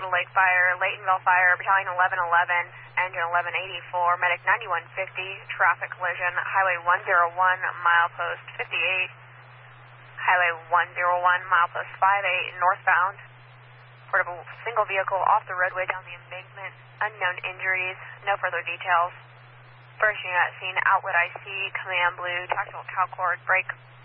Little Lake Fire, Laytonville Fire, Battalion 1111, Engine 1184, Medic 9150, traffic collision, Highway 101, milepost 58, Highway 101, milepost 58, northbound. Portable single vehicle off the roadway down the embankment, unknown injuries, no further details. First unit scene, outlet IC, command blue, tactical CalCord, brake